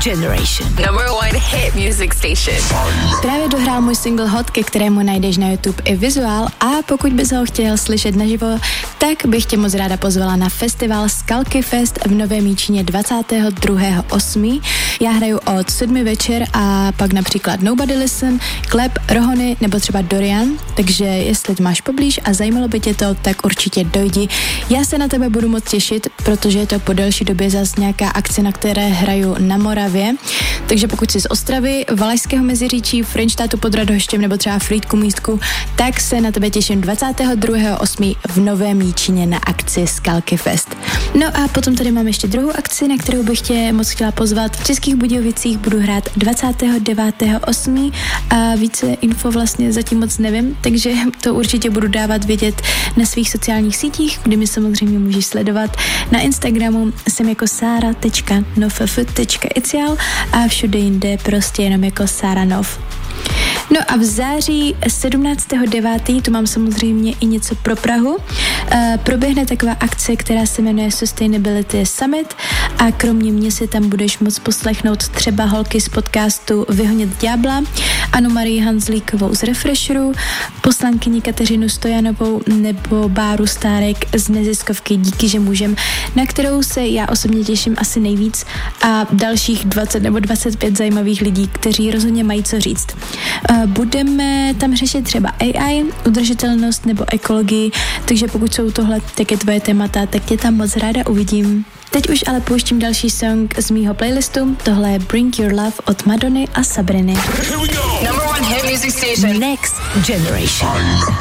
Generation. Number 1 hit music station. Právě dohrál můj single Hot, ke kterému najdeš na YouTube i vizuál, a pokud bys ho chtěl slyšet naživo, tak bych tě moc ráda pozvala na festival Skalky Fest v Novém Jičíně 22.8. Já hraju od 7 večer a pak například Nobody Listen, Klep, Rohony nebo třeba Dorian, takže jestli máš poblíž a zajímalo by tě to, tak určitě dojdi. Já se na tebe budu moc těšit, protože je to po delší době zas nějaká akce, na které hraju na Moravě, takže pokud jsi z Ostravy, Valašského Meziříčí, Frenštátu pod Radhoštěm nebo třeba Frýdku Místku, tak se na tebe těším 22.8. v Novém Jičíně na akci Skalky Fest. No a potom tady mám ještě druhou akci, na kterou bych tě moc chtěla pozvat. V Českých Budějovicích budu hrát 29.8. a více info vlastně zatím moc nevím, takže to určitě budu dávat vědět na svých sociálních sítích, kde mi samozřejmě můžeš sledovat. Na Instagramu jsem jako sara.noff.icial a všude jinde prostě jenom jako Sara Nov. No a v září 17.9. tu mám samozřejmě i něco pro Prahu. Proběhne taková akce, která se jmenuje Sustainability Summit a kromě mě si tam budeš moct poslechnout třeba holky z podcastu Vyhonit ďábla, Anu Marii Hanzlíkovou z Refresheru, poslankyni Kateřinu Stojanovou nebo Báru Stárek z neziskovky Díky, že můžem, na kterou se já osobně těším asi nejvíc, a dalších 20 nebo 25 zajímavých lidí, kteří rozhodně mají co říct. Budeme tam řešit třeba AI, udržitelnost nebo ekologii, takže pokud jsou tohle taky tvoje témata, tak tě tam moc ráda uvidím. Teď už ale pouštím další song z mýho playlistu, tohle je Bring Your Love od Madony a Sabriny. Number 1 hit music station. Next Generation.